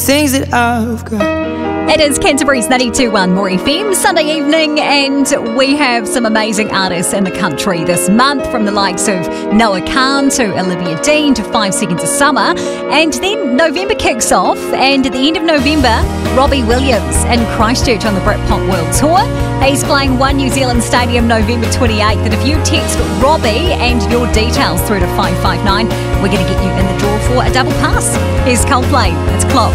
things that I've got. It is Canterbury's 92.1 More FM, Sunday evening, and we have some amazing artists in the country this month, from the likes of Noah Kahan to Olivia Dean to 5 Seconds of Summer. And then November kicks off, and at the end of November, Robbie Williams in Christchurch on the Britpop World Tour. He's playing One New Zealand Stadium November 28th, and if you text Robbie and your details through to 559, we're going to get you in the draw for a double pass. Here's Coldplay. It's Clock.